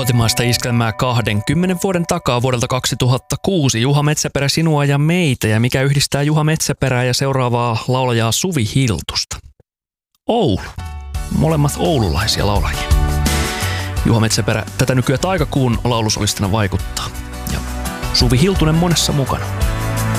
Kotimaista iskelmää 20 vuoden takaa vuodelta 2006. Juha Metsäperä, sinua ja meitä. Ja mikä yhdistää Juha Metsäperää ja seuraavaa laulajaa Suvi Hiltusta? Oulu. Molemmat oululaisia laulajia. Juha Metsäperä tätä nykyään taikakuun laulusolistina vaikuttaa. Ja Suvi Hiltunen monessa mukana.